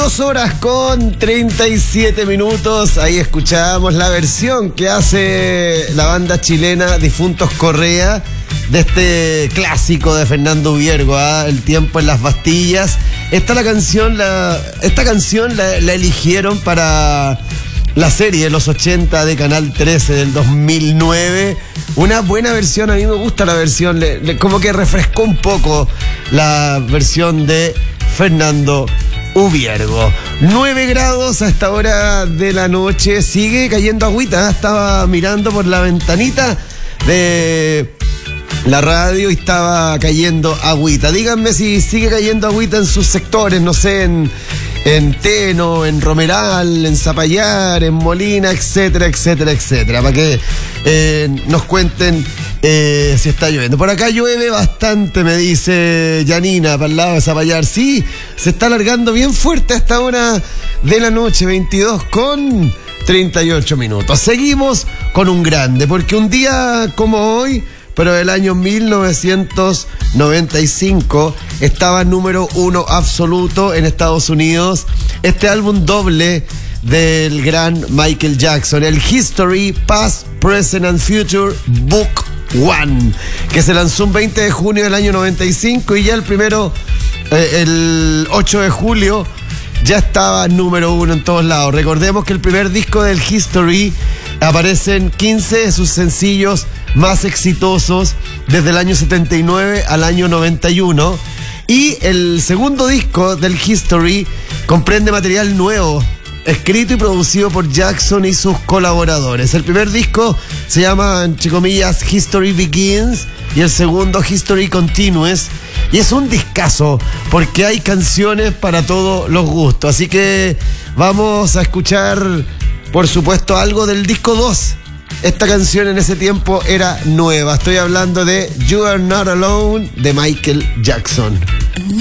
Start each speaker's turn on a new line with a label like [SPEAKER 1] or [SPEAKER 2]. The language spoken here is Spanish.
[SPEAKER 1] 22 horas con 37 minutos. Ahí escuchábamos la versión que hace la banda chilena Difuntos Correa de este clásico de Fernando Viergo, El tiempo en las Bastillas. Esta canción la eligieron para la serie de los 80 de Canal 13 del 2009. Una buena versión, a mí me gusta la versión, como que refrescó un poco la versión de Fernando Viergo. 9 grados a esta hora de la noche, sigue cayendo agüita. Estaba mirando por la ventanita de la radio y estaba cayendo agüita. Díganme si sigue cayendo agüita en sus sectores, no sé, en Teno, en Romeral, en Zapallar, en Molina, etcétera, etcétera, etcétera, para que nos cuenten si está lloviendo. Por acá llueve bastante, me dice Janina, para el lado de Zapallar. Sí, se está alargando bien fuerte a esta hora de la noche, 22 con 38 minutos. Seguimos con un grande, porque un día como hoy, pero del año 1995, estaba número 1 absoluto en Estados Unidos este álbum doble del gran Michael Jackson, el History, Past, Present and Future Book 1, que se lanzó un 20 de junio del año 95 y ya el 8 de julio ya estaba número 1 en todos lados. Recordemos que el primer disco del History aparecen 15 de sus sencillos más exitosos desde el año 79 al año 91, y el segundo disco del History comprende material nuevo, escrito y producido por Jackson y sus colaboradores. El primer disco se llama, entre comillas, History Begins, y el segundo History Continues, y es un discazo porque hay canciones para todos los gustos. Así que vamos a escuchar, por supuesto, algo del disco 2. Esta canción en ese tiempo era nueva. Estoy hablando de You Are Not Alone de Michael Jackson.